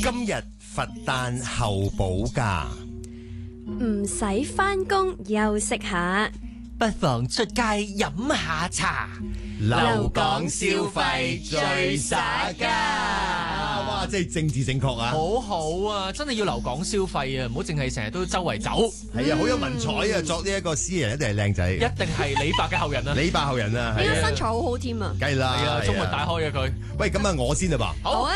今日佛誕後補假， 唔使返工休息下， 不妨出街飲下茶， 留港消費最耍家。 哇，真係政治正確啊！ 好好啊，真係要留港消費啊，唔好淨係成日都周圍走。 係啊，好有文采啊！作呢一個詩人一定係靚仔， 一定係李白嘅後人啊！ 李白後人啊， 應該係啊， 身材好好添啊！ 梗係啦， 係啊，中文大開嘅佢。 喂，咁啊，我先啦噃。 好啊，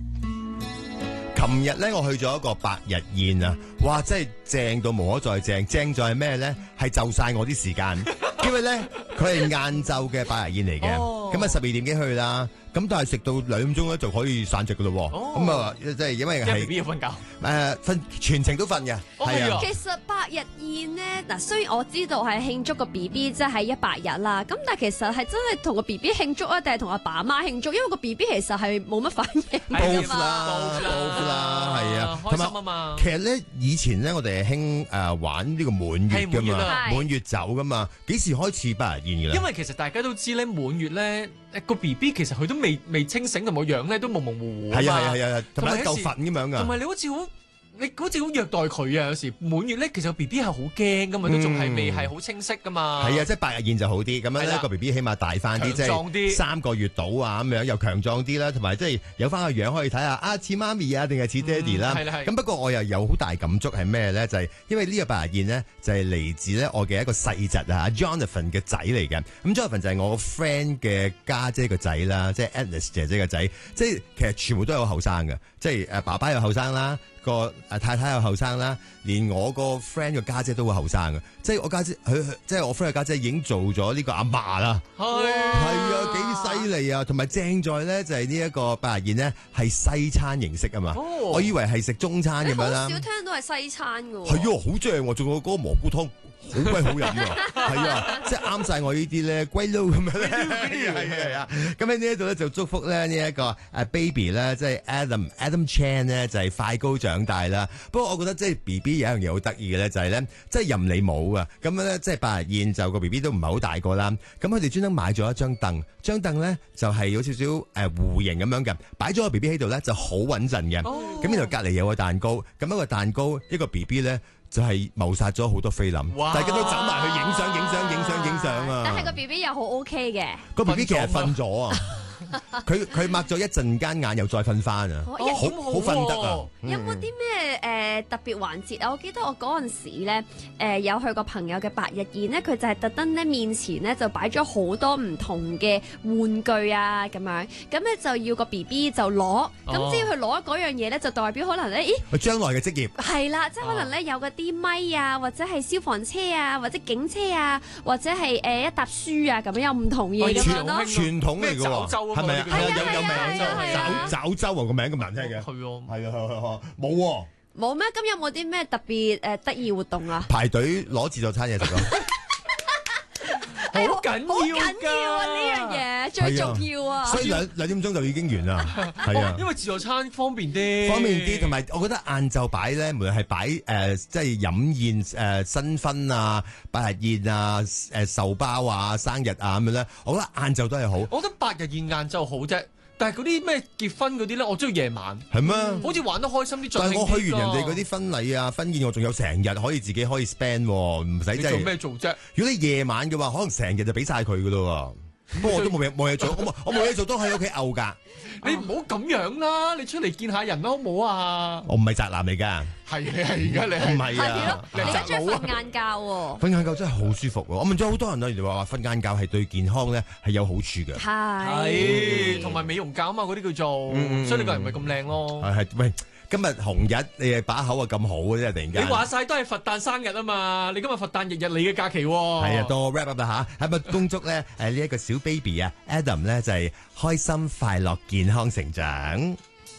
琴日咧，我去咗一個百日宴啊！哇，真係正到無可再正，正在係咩咧？係就晒我啲時間，因為咧佢係晏晝嘅百日宴嚟嘅，咁啊12點幾去啦，咁但係食到2點鐘咧就可以散席噶咯喎，咁啊即係因為即係 B 係 B 要瞓覺。 瞓全程都瞓嘅，係啊。 其實百日宴咧，嗱雖然我知道係慶祝個 B B 即係100日啦，咁但係其實係真係同個 B B 慶祝啊，定係同阿爸阿媽慶祝？因為個 B B 其實係冇乜反應㗎 both 嘛。 啦，both 啦，係啊， 開心啊嘛。 其實咧，以前咧，我哋係興玩呢個滿月噶嘛， 係滿月啊滿月酒噶嘛，幾時開始百日宴㗎啦？ 因為其實大家都知咧，滿月咧個 B B 其實佢都未清醒，同個樣咧都朦朦糊糊啊嘛。 係啊係啊，同埋一嚿同埋有時粉咁樣噶。 同埋你好似好虐待佢啊！有時滿月咧，其實個 B B 係好驚噶嘛，都仲係未係好清晰噶嘛。 係啊，即係百日宴就好啲，咁樣係啦咧個 B B 起碼大翻啲，即強壯啲係3個月到啊咁樣，又強壯啲啦，同埋即係有翻個樣可以睇下啊似媽咪啊定係似爹哋啦。 係啦係咁不過我又有好大感觸係咩咧？就係因為呢個百日宴咧就係嚟自咧我嘅一個細侄啊 Jonathan 嘅仔嚟嘅。咁 Jonathan 就係我個 friend 嘅家姐個仔啦，即係 Alice 姐姐個仔。即係其實全部都有後生嘅，即係爸爸有後生啦。個太太又後生啦，連我個 friend 嘅家姐都會後生嘅，即係我家姐佢即係我 friend 嘅家姐已經做咗呢個阿嫲啦，係啊幾犀利啊！同埋正在咧就係呢一個百日宴咧係西餐形式啊嘛，我以為係食中餐咁樣啦， 好少聽到係西餐㗎喎。 係啊好正喎，仲有嗰個蘑菇湯。好鬼好飲啊！係啊，即係啱晒我呢啲咧龜撈咁樣咧，係啊！咁喺呢一度咧就祝福咧呢一個baby 咧，即係 Adam Chan 咧就係快高長大啦。不過我覺得即係 B B 有一樣嘢好得意嘅咧，就係咧即係任你冇啊！咁樣咧即係百日宴就個 B B 都唔係好大個啦。咁佢哋專登買咗一張凳，張凳咧就係有少少弧形咁樣嘅，擺咗個 B B 喺度咧就好穩陣嘅。咁然後隔離有個蛋糕，咁一個蛋糕一個 B B 咧。就係謀殺咗好多菲林，大家都走埋去影相啊！ 但係個 B B 又好 OK 嘅， 個 B B 其實瞓咗啊，佢擘咗一陣間眼又再瞓翻啊，好瞓得啊！ 有冇啲咩特別環節啊？我記得我嗰陣時咧有去個朋友嘅百日宴咧，佢就係特登咧面前咧就擺咗好多唔同嘅玩具啊咁樣，咁咧就要個 B B 就攞，咁只要佢攞嗰樣嘢咧，就代表可能咧，咦？ 佢將來嘅職業係啦，即係可能咧有嗰啲咪啊，或者係消防車啊，或者警車啊，或者係一沓書啊咁樣有唔同嘢咁樣咯。 傳統嚟嘅喎，係咪啊？有名爪周個名咁難聽嘅，係啊，冇喎。 冇咩？咁有冇啲咩特別得意活動啊？ 排隊攞自助餐嘢食咯。 好緊要啊！呢樣嘢最重要啊！ 所以2點鐘就已經完啦，係啊， 因為自助餐方便啲， 同埋我覺得晏晝擺咧，無論係擺即係飲宴新婚啊、百日宴啊、壽包啊、生日啊咁樣咧，我覺得晏晝都係好。 我覺得百日宴晏晝好啫。但係嗰啲咩結婚嗰啲咧，我中意夜晚。 係咩？ 好似玩得開心啲。 但係我去完人哋嗰啲婚禮啊、婚宴，我仲有成日可以自己可以 spend，唔使即係。 做咩做啫？ 如果你夜晚嘅話，可能成日就俾晒佢噶咯。不過我都冇嘢做，我冇嘢做都喺屋企漚㗎。 你唔好咁樣啦，你出嚟見下人啦，好唔好啊？ 我唔係宅男嚟㗎。 係而家你唔係啊？ 你而家中意瞓晏覺喎？ 瞓晏覺真係好舒服喎！我問咗好多人啦，人哋話瞓晏覺係對健康咧係有好處嘅。 係同埋美容覺啊嘛，嗰啲叫做，所以你個人咪咁靚咯。 係喂，今日紅日你係把口啊咁好嘅啫，突然間。 你話晒都係佛誕生日啊嘛，你今日佛誕日你嘅假期喎。 係啊，到我 wrap up 啦嚇，係咪恭祝咧呢一個小 baby 啊 Adam 咧就係開心快樂健康成長。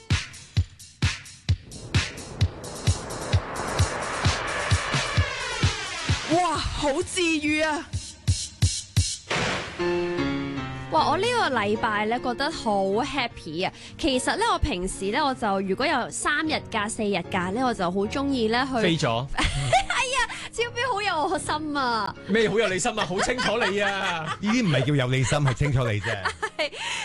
哇，好治癒啊！ 哇！我呢個禮拜咧覺得好 happy 啊！其實咧，我平時咧我就如果有3日假、4日假咧，我就好中意咧去飛咗。 超標好有我心啊！ 咩好有你心啊？好清楚你啊！ 呢啲唔係叫有你心，係清楚你啫。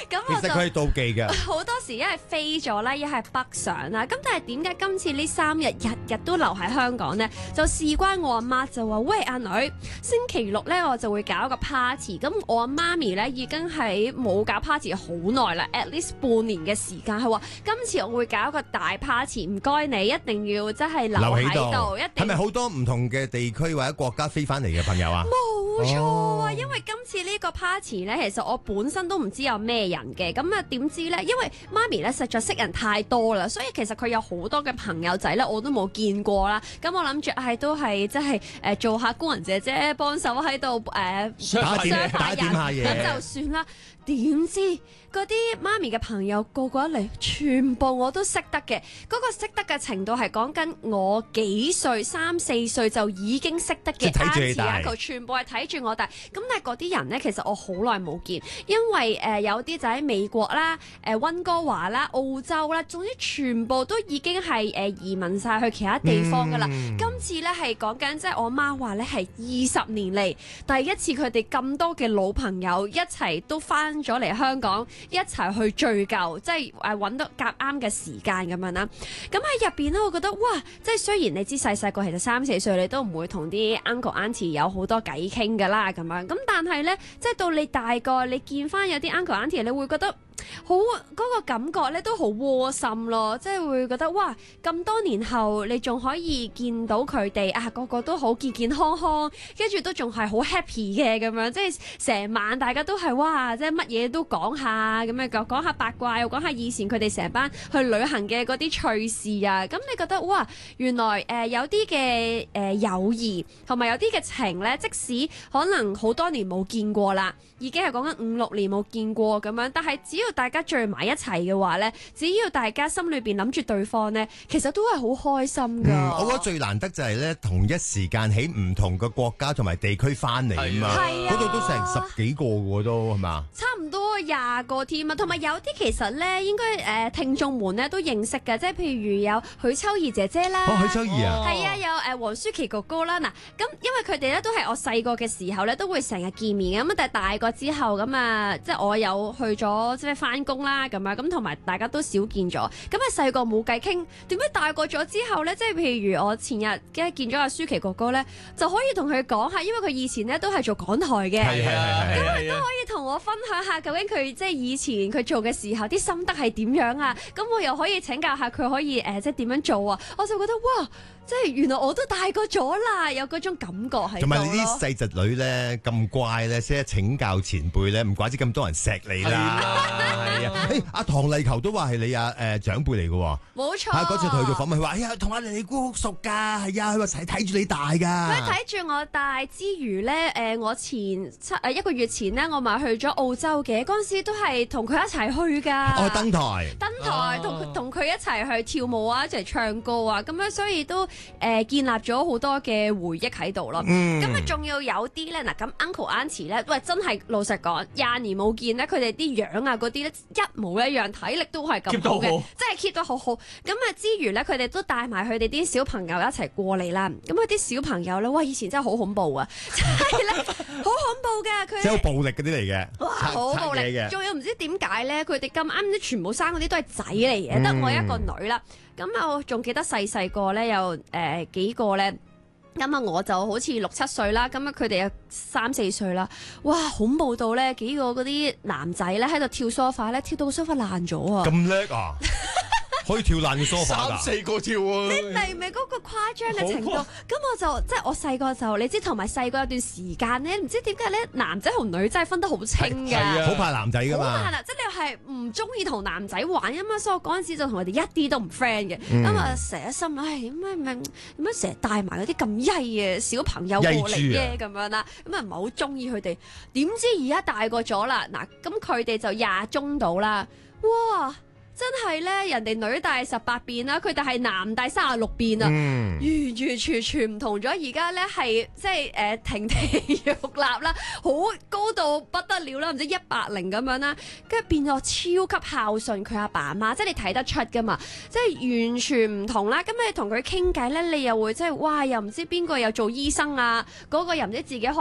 咁我就其實佢係妒忌嘅。 好多時一係飛咗啦，一係北上啦。咁但係點解今次呢3日日日都留喺香港呢？就事關我阿媽就話：喂，阿女，星期六呢，我就會搞一個 party。咁我阿媽咪呢，已經係冇搞 party 好耐啦，at least 半年嘅時間。佢話今次我會搞一個大 party，唔該你一定要真係留喺度，一定。 係咪好多唔同嘅地區或者國家飛翻嚟嘅朋友啊？ 冇錯啊，因為今次呢個 party 呢，其實我本身都唔知有咩人嘅，咁啊點知呢？因為媽咪呢實在識人太多啦，所以其實佢有好多嘅朋友仔呢，我都冇見過啦。咁我諗住都係即係做下工人姐姐，幫手喺度打點下嘢， 咁就算啦。點知嗰啲媽咪嘅朋友個個一嚟，全部我都識得嘅。嗰個識得嘅程度係講緊我幾歲，3、4歲就已經識得嘅 auntie 全部係睇住我大。咁但係嗰啲人呢，其實我好耐冇見，因為有啲就喺美國啦、溫哥華啦、澳洲啦，總之全部都已經係移民晒去其他地方噶啦。今次呢係講緊即係我媽話呢係20年嚟第一次佢哋咁多嘅老朋友一齊都翻咗嚟香港，一齊去聚舊，即係揾到夾啱嘅時間咁樣啦。咁喺入邊咧，我覺得哇，即係雖然你知細細個其實3、4歲你都唔會同啲 uncle auntie 有好多偈傾噶啦咁樣，咁但係咧，即係到你大個，你見翻有啲 uncle auntie，你會覺得好嗰個感覺咧都好窩心咯，即係會覺得哇，咁多年後你仲可以見到佢哋啊，個個都好健健康康，跟住都仲係好 happy 嘅咁樣，即係成晚大家都係哇，即係乜嘢都講下咁樣，講下八卦，又講下以前佢哋成班去旅行嘅嗰啲趣事啊，咁你覺得哇，原來有啲嘅友誼同埋有啲嘅情咧，即使可能好多年冇見過啦，已經係講緊5、6年冇見過咁樣，但係只要大家聚埋一齊嘅話咧，只要大家心裏邊諗住對方咧，其實都係好開心噶。 我覺得最難得就係咧，同一時間喺唔同嘅國家同埋地區翻嚟啊嘛，嗰度都成10幾個嘅都係嘛？ 差唔多20個添啊，同埋有啲其實咧，應該聽眾們咧都認識嘅，即係譬如有許秋怡姐姐啦， 許秋怡啊， 係啊，有黃舒琪哥哥啦。嗱，咁因為佢哋咧都係我細個嘅時候咧都會成日見面嘅，咁但係大個之後咁啊，即係我有去咗即係翻工啦咁樣，咁同埋大家都少見咗，咁啊細個冇計傾，點解大個咗之後咧，即係譬如我前日見咗阿舒琪哥哥咧，就可以同佢講下，因為佢以前咧都係做港台嘅，咁佢都可以同我分享下究竟佢即係以前佢做嘅時候啲心得係點樣啊，咁我又可以請教下佢可以即係點樣做啊，我就覺得哇！即係原來我都大個咗啦，有嗰種感覺喺度咯。同埋你啲細侄女咧咁乖咧，識得請教前輩咧，唔怪之咁多人錫你啦。係啊，阿唐麗球都話係你長輩嚟嘅喎。冇錯。 嗰次同佢做訪問，佢話：哎呀，同阿麗麗姑好熟㗎，係啊，佢話成日睇住你大㗎。 佢睇住我大之餘咧，我1個月前咧，我咪去咗澳洲嘅，嗰陣時都係同佢一齊去㗎。 哦，登台同佢一齊去跳舞啊，一齊唱歌啊，咁樣所以都。建立咗好多嘅回憶喺度咯，咁啊仲要有啲咧嗱，咁 uncle auntie 咧，喂真係老實講，20年冇見咧，佢哋啲樣啊嗰啲咧一模一樣，體力都係咁好嘅，真係 keep 得好好。咁啊之餘咧，佢哋都帶埋佢哋啲小朋友一齊過嚟啦。咁佢啲小朋友咧，哇以前真係好恐怖啊，真係咧好恐怖㗎，佢即係好暴力嗰啲嚟嘅， 哇好暴力嘅，仲要唔知點解咧，佢哋咁啱咧全部生嗰啲都係仔嚟嘅，得我一個女啦。咁我仲記得細個咧，有幾個咧，咁啊我就好似6、7歲啦，咁啊佢哋有3、4歲啦，哇恐怖到咧幾個嗰啲男仔咧喺度跳梳化咧，跳到個梳化爛咗啊！ 咁叻啊！可以跳爛個梳化㗎 ，3、4個跳啊！ 你明唔明嗰個誇張嘅程度？咁我就即係我細個就你知，同埋細個有段時間咧，唔知點解咧，男仔同女仔分得好清㗎， 好怕男仔㗎嘛。 好怕啦，即係你係唔中意同男仔玩啊嘛，所以我嗰陣時就同佢哋一啲都唔 friend 嘅。咁啊成日心唉點解成日帶埋嗰啲咁曳嘅小朋友過嚟嘅咁樣啦？咁啊唔係好中意佢哋。點知而家大個咗啦，嗱咁佢哋就20中到啦，哇！真係咧，人哋女大18變啦，佢哋係男大36變啊，完全唔同咗。而家咧係即係亭亭玉立啦，好高到不得了啦，唔知180咁樣啦，跟住變咗超級孝順佢阿爸阿媽，即係你睇得出噶嘛，即係完全唔同啦。咁你同佢傾偈咧，你又會即係哇，又唔知邊個又做醫生啊，嗰個又唔知自己